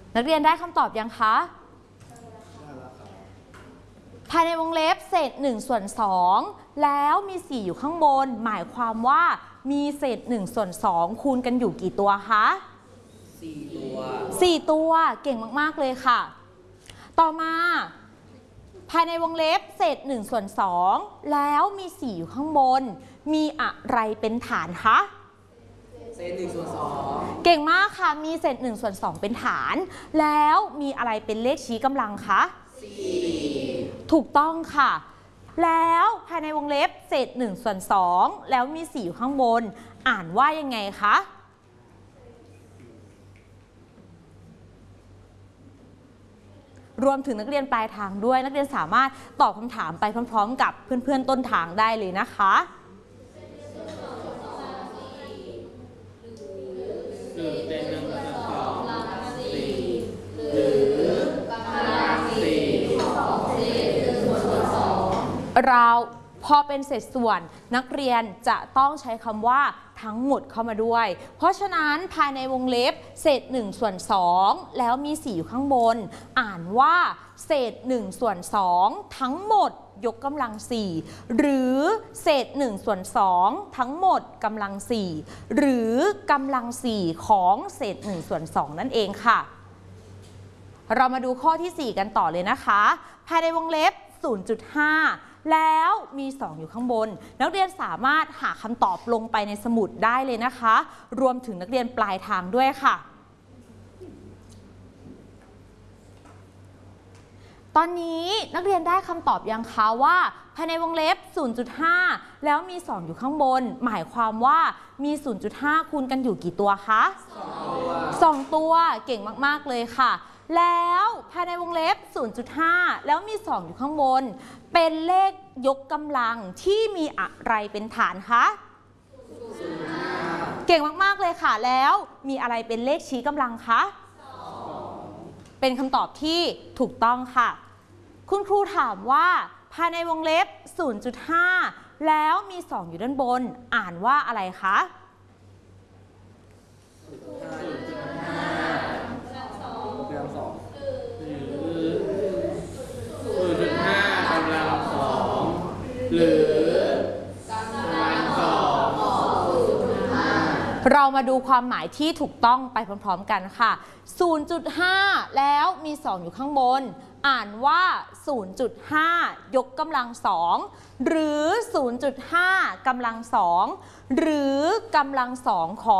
นักเรียนได้คำตอบยังคะภายในวงเล็บเศษ1/2แล้วมี4อยู่ข้างบนหมายความว่ามีเศษ1/2คูณกันอยู่กี่ตัวคะ4 ตัว4 ตัวเก่งมากๆเลยค่ะต่อมาภายในวงเล็บเศษ1/2แล้วมี4อยู่ข้างบนมีอะไรเป็นฐานคะเศษ1/2เก่งมากค่ะมีเศษ1/2เป็นฐานแล้วมีอะไรเป็นเลขชี้กำลังคะ4ถูกต้องค่ะแล้วภายในวงเล็บเศษ1/2แล้วมี4อยู่ข้างบนอ่านว่ายังไงคะรวมถึงนักเรียนปลายทางด้วยนักเรียนสามารถตอบคำถามไปพร้อมๆกับเพื่อนๆต้นทางได้เลยนะคะเราพอเป็นเศษส่วนนักเรียนจะต้องใช้คำว่าทั้งหมดเข้ามาด้วยเพราะฉะนั้นภายในวงเล็บเศษ1/2แล้วมี4อยู่ข้างบนอ่านว่าเศษ1/2ทั้งหมดยกกำลัง4หรือเศษ1/2ทั้งหมดกำลัง4หรือกำลัง4ของเศษ1/2นั่นเองค่ะเรามาดูข้อที่4กันต่อเลยนะคะภายในวงเล็บ 0.5แล้วมี2อยู่ข้างบนนักเรียนสามารถหาคำตอบลงไปในสมุดได้เลยนะคะรวมถึงนักเรียนปลายทางด้วยค่ะตอนนี้นักเรียนได้คำตอบยังคะว่าภายในวงเล็บ 0.5แล้วมี2อยู่ข้างบนหมายความว่ามี 0.5 คูณกันอยู่กี่ตัวคะ2 ตัวเก่งมากๆเลยค่ะแล้วภายในวงเล็บ 0.5แล้วมี2อยู่ข้างบนเป็นเลขยกกำลังที่มีอะไรเป็นฐานคะเก่งมากๆเลยค่ะแล้วมีอะไรเป็นเลขชี้กำลังคะเป็นคำตอบที่ถูกต้องค่ะคุณครูถามว่าภายในวงเล็บ 0.5แล้วมี2อยู่ด้านบนอ่านว่าอะไรคะเรามาดูความหมายที่ถูกต้องไปพร้อมๆกันค่ะ 0.5 แล้วมี2อยู่ข้างบนอ่านว่า 0.5 ยกกำลัง2หรือ 0.5 กำลัง2หรือกำลัง2ของ